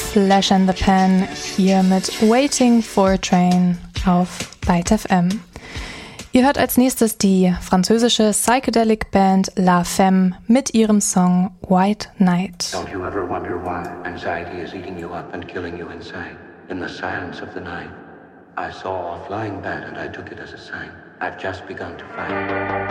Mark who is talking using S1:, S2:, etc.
S1: Flash in the Pan hier mit Waiting for a Train auf Byte FM. Ihr hört als nächstes die französische Psychedelic Band La Femme mit ihrem Song White Night.
S2: Don't you ever wonder why anxiety is eating you up and killing you inside? In the silence of the night, I saw a flying bat and I took it as a sign. I've just begun to fight.